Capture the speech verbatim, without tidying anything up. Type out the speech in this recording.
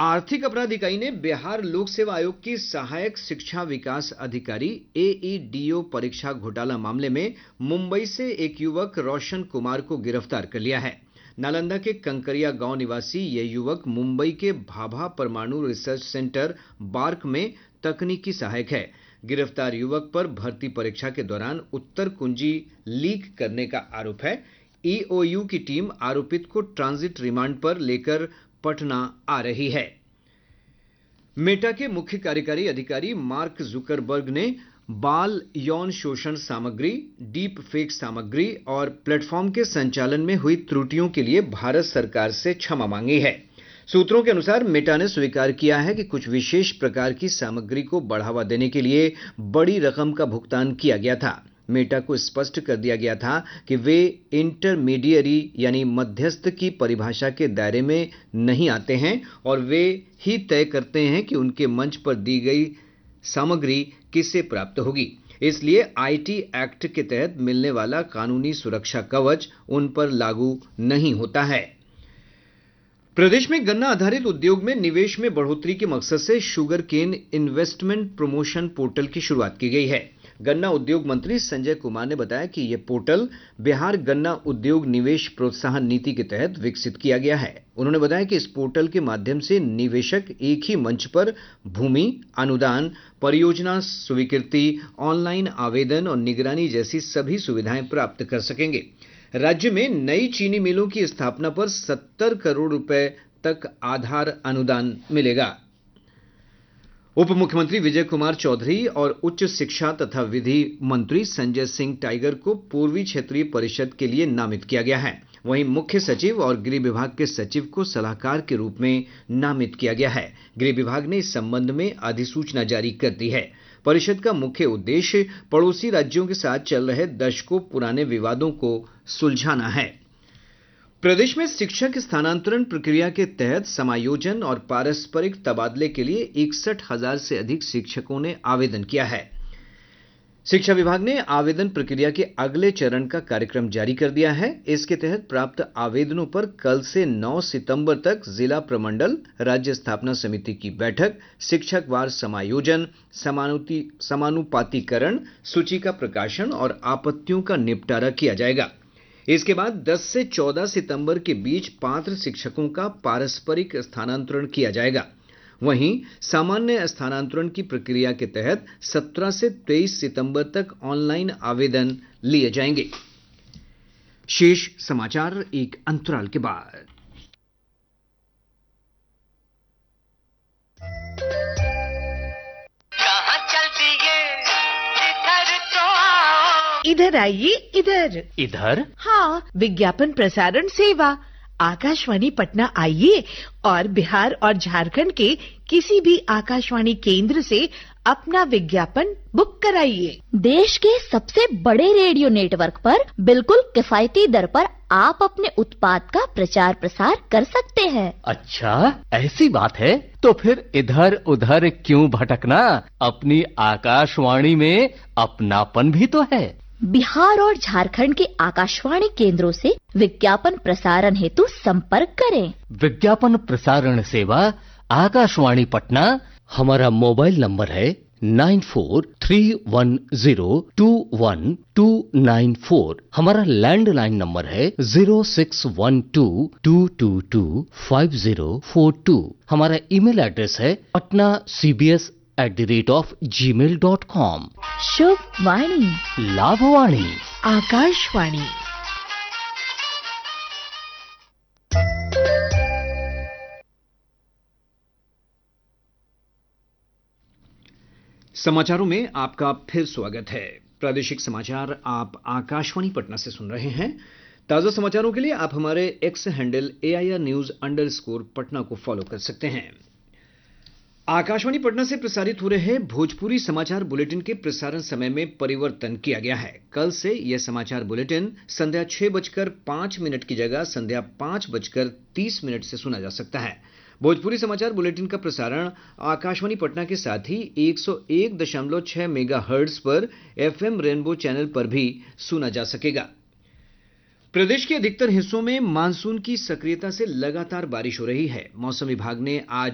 आर्थिक अपराध इकाई ने बिहार लोक सेवा आयोग की सहायक शिक्षा विकास अधिकारी एईडीओ परीक्षा घोटाला मामले में मुंबई से एक युवक रोशन कुमार को गिरफ्तार कर लिया है। नालंदा के कंकरिया गांव निवासी ये युवक मुंबई के भाभा परमाणु रिसर्च सेंटर बार्क में तकनीकी सहायक है। गिरफ्तार युवक पर भर्ती परीक्षा के दौरान उत्तर कुंजी लीक करने का आरोप है। ईओयू की टीम आरोपित को ट्रांजिट रिमांड पर लेकर पटना आ रही है। मेटा के मुख्य कार्यकारी अधिकारी मार्क जुकरबर्ग ने बाल यौन शोषण सामग्री, डीप फेक सामग्री और प्लेटफॉर्म के संचालन में हुई त्रुटियों के लिए भारत सरकार से क्षमा मांगी है। सूत्रों के अनुसार मेटा ने स्वीकार किया है कि कुछ विशेष प्रकार की सामग्री को बढ़ावा देने के लिए बड़ी रकम का भुगतान किया गया था। मेटा को स्पष्ट कर दिया गया था कि वे इंटरमीडियरी यानी मध्यस्थ की परिभाषा के दायरे में नहीं आते हैं और वे ही तय करते हैं कि उनके मंच पर दी गई सामग्री किसे प्राप्त होगी। इसलिए आईटी एक्ट के तहत मिलने वाला कानूनी सुरक्षा कवच उन पर लागू नहीं होता है। प्रदेश में गन्ना आधारित उद्योग में निवेश में बढ़ोतरी के मकसद से sugar cane investment promotion portal की शुरुआत की गई है। गन्ना उद्योग मंत्री संजय कुमार ने बताया कि यह पोर्टल बिहार गन्ना उद्योग निवेश प्रोत्साहन नीति के तहत विकसित किया गया है। उन्होंने बताया कि इस पोर्टल के माध्यम से निवेशक एक ही मंच पर भूमि, अनुदान, परियोजना स्वीकृति, ऑनलाइन आवेदन और निगरानी जैसी सभी सुविधाएं प्राप्त कर सकेंगे। राज्य में नई चीनी मिलों की स्थापना पर सत्तर करोड़ रुपए तक आधार अनुदान मिलेगा। उप मुख्यमंत्री विजय कुमार चौधरी और उच्च शिक्षा तथा विधि मंत्री संजय सिंह टाइगर को पूर्वी क्षेत्रीय परिषद के लिए नामित किया गया है। वहीं मुख्य सचिव और गृह विभाग के सचिव को सलाहकार के रूप में नामित किया गया है। गृह विभाग ने इस संबंध में अधिसूचना जारी कर दी है। परिषद का मुख्य उद्देश्य पड़ोसी राज्यों के साथ चल रहे दशकों पुराने विवादों को सुलझाना है। प्रदेश में शिक्षक स्थानांतरण प्रक्रिया के तहत समायोजन और पारस्परिक तबादले के लिए इकसठ हजार से अधिक शिक्षकों ने आवेदन किया है। शिक्षा विभाग ने आवेदन प्रक्रिया के अगले चरण का कार्यक्रम जारी कर दिया है। इसके तहत प्राप्त आवेदनों पर कल से नौ सितंबर तक जिला प्रमंडल, राज्य स्थापना समिति की बैठक, शिक्षकवार समायोजन, समानुति समानुपातीकरण, सूची का प्रकाशन और आपत्तियों का निपटारा किया जाएगा। इसके बाद दस से चौदह सितंबर के बीच पात्र शिक्षकों का पारस्परिक स्थानांतरण किया जाएगा। वहीं सामान्य स्थानांतरण की प्रक्रिया के तहत सत्रह से तेईस सितंबर तक ऑनलाइन आवेदन लिए जाएंगे। शेष समाचार एक अंतराल के बाद। इधर आइए, इधर इधर हाँ, विज्ञापन प्रसारण सेवा आकाशवाणी पटना आइए और बिहार और झारखंड के किसी भी आकाशवाणी केंद्र से अपना विज्ञापन बुक कराइए। देश के सबसे बड़े रेडियो नेटवर्क पर बिल्कुल किफायती दर पर आप अपने उत्पाद का प्रचार प्रसार कर सकते हैं। अच्छा, ऐसी बात है तो फिर इधर उधर क्यों भटकना, अपनी आकाशवाणी में अपनापन भी तो है। बिहार और झारखंड के आकाशवाणी केंद्रों से विज्ञापन प्रसारण हेतु संपर्क करें। विज्ञापन प्रसारण सेवा आकाशवाणी पटना। हमारा मोबाइल नंबर है nine four three one zero to one two nine four. हमारा लैंडलाइन नंबर है zero six one two to to to five zero four to. हमारा ईमेल एड्रेस है Patna CBS at the rate of ji mail dot com. शुभ वाणी, लाभवाणी, आकाशवाणी। समाचारों में आपका फिर स्वागत है। प्रादेशिक समाचार आप आकाशवाणी पटना से सुन रहे हैं। ताजा समाचारों के लिए आप हमारे x handle AIR news underscore Patna को फॉलो कर सकते हैं। आकाशवाणी पटना से प्रसारित हो रहे भोजपुरी समाचार बुलेटिन के प्रसारण समय में परिवर्तन किया गया है। कल से यह समाचार बुलेटिन संध्या छह बजकर पांच मिनट की जगह संध्या पांच बजकर तीस मिनट से सुना जा सकता है। भोजपुरी समाचार बुलेटिन का प्रसारण आकाशवाणी पटना के साथ ही एक सौ एक दशमलव छह मेगाहर्ट्ज पर एफएम रेनबो चैनल पर भी सुना जा सकेगा। प्रदेश के अधिकतर हिस्सों में मानसून की सक्रियता से लगातार बारिश हो रही है। मौसम विभाग ने आज